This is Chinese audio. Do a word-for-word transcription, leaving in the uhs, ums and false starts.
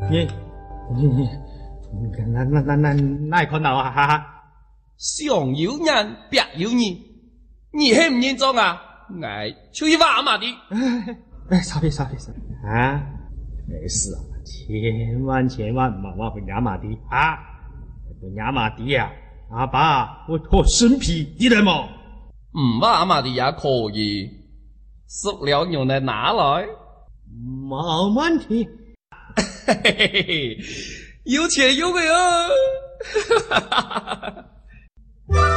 你你你，那那那那那可能啊哈哈！ 上有人，别有人，你还唔认账啊？哎，就去挖嘛的。 哎，傻逼傻逼傻逼啊！没事啊，千万千万唔好挖回亚麻地啊！亚麻地呀，阿爸会拖生皮的来么？ 唔挖嘛的也可以，熟了用来拿来。 冇问题。 嘿嘿嘿嘿，有钱有没有？